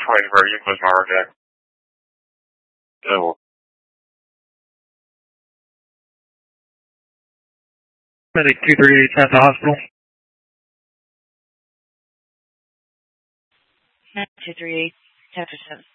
24, you close my order. Double. Medic 238 at the hospital. 238, 10%.